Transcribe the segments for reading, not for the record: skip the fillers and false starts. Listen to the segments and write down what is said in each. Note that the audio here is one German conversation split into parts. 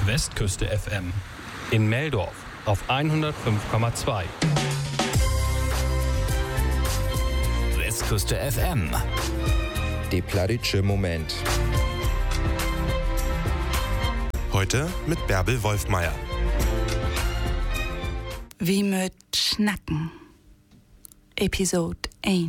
Westküste FM. In Meldorf auf 105,2. Westküste FM. Der plattdeutsche Moment. Heute mit Bärbel Wolfmeier. Wie mit Schnacken. Episode 1.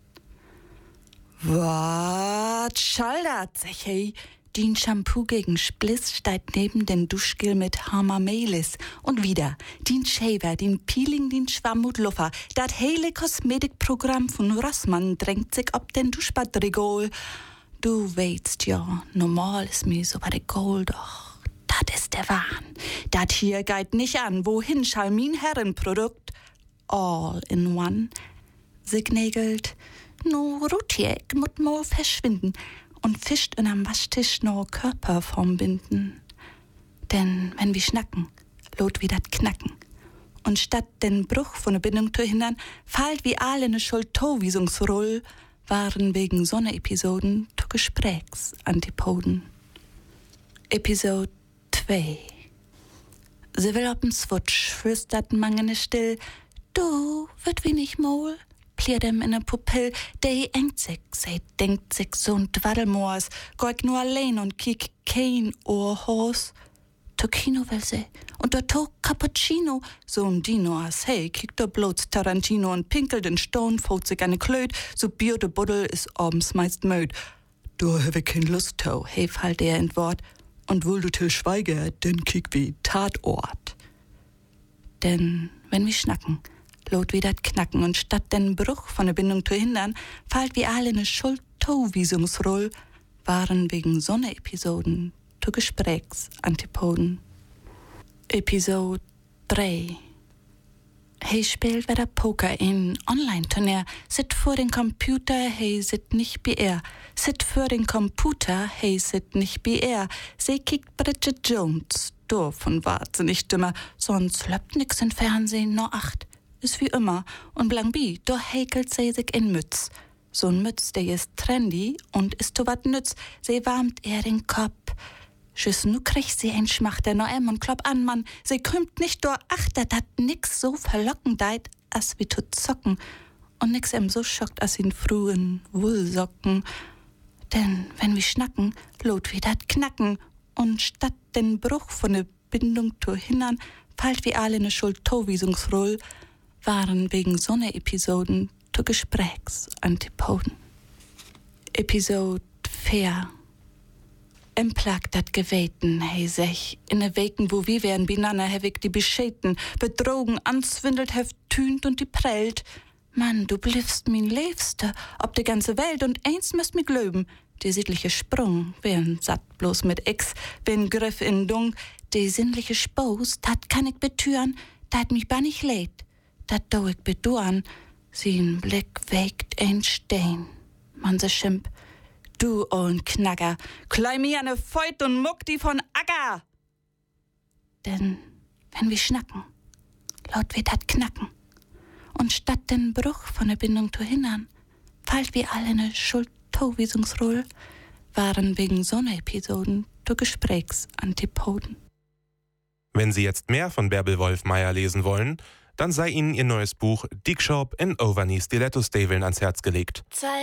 Wat schaldert sich, hey? Den Shampoo gegen Spliss steht neben den Duschgel mit Hamamelis. Und wieder, den Shaver, den Peeling, den Schwammut Luffer. Dat hele Kosmetikprogramm von Rossmann drängt sich ob den Duschbadregol. Du weißt ja, normal ist mir so bei der Gold doch. Dat ist der Wahn. Dat hier geht nicht an. Wohin schall mein Herrenprodukt? All in one. Signegelt, no Rutiek mut mal verschwinden und fischt in am Waschtisch no Körperform binden. Denn wenn wir schnacken, lot wie dat Knacken. Und statt den Bruch von der Bindung zu hindern, fallt wie alle ne Schuld-Tovisungsroll, waren wegen Sonne-Episoden zu Gesprächsantipoden. Episode 2. Sie will ob'n Swutsch, flüstert mangene still, du, wird wie nicht mol? Pliert ihm in ne Pupill, der engt sich, sei denkt sich so'n Dwaddelmoors, goik nur allein und kiek kein Ohrhos. To Kino will sie, und to Cappuccino, so'n Dino as hey, kiek do bloß Tarantino und pinkelt in Stone, faut sich eine Klöt, so Bier de Buddel is abends meist möd. Du habe kein Lust to, hey, fallt er in Wort, und wohl du till schweige, denn kiek wie Tatort. Denn wenn wir schnacken, lot wie dat Knacken und statt den Bruch von der Bindung zu hindern, fallt wie alle ne Schuld-Tovisungsroll, waren wegen Sonne-Episoden zu Gesprächsantipoden. Episode 3. Hey spielt wieder Poker in Online-Turnier, sit vor den Computer, hey sit nicht wie er. Sit vor den Computer, hey sit nicht wie er. Sie kickt Bridget Jones, doof und wahnsinnig dümmer, sonst löppt nix in Fernsehen, nur 8. Ist wie immer, und Blangbi, do häkelt sie sich in Mütz. So'n Mütz, der ist trendy und ist to wat nütz, sie warmt er den Kopf. Schüss, nu kriegt sie ein Schmachter no und klopp an, Mann, sie krümmt nicht do achter, dat nix so verlockend deit, as wie to zocken. Und nix so schockt as in frühen Wohlsocken. Denn wenn wir schnacken, lot wie dat Knacken, und statt den Bruch von der Bindung zu hindern, fallt wie alle ne Schuld-Tovisungsroll, waren wegen Sonne-Episoden zu Gesprächsantipoden. Episode 4. Plagt dat Geweten, hey sech, in ne Weken, wo wir wären, binanne, hewig die Beschäten, betrogen, anzwindelt, heft tünt und die prellt. Mann, du bliffst min Liebste, ob de ganze Welt, und eins müsst mir glöben, die sittliche Sprung, wär'n satt bloß mit X, wär'n Griff in Dung, die sinnliche Spaus, dat kann ich betüren, dat mich ban nicht lädt. Dat do ich beduan, sie'n Blick wägt ein Stein. Man se schimpf, du ollen Knacker, klei mir an ne Feut und muck die von Acker. Denn wenn wir schnacken, laut wird dat Knacken. Und statt den Bruch von der Bindung zu hindern, fallt wie alle ne Schuld-Tovisungsroll, waren wegen Sonne-Episoden zu Gesprächsantipoden. Wenn Sie jetzt mehr von Bärbel Wolfmeier lesen wollen, dann sei Ihnen ihr neues Buch Dick Shop in Overknee Stiletto-Staveln ans Herz gelegt.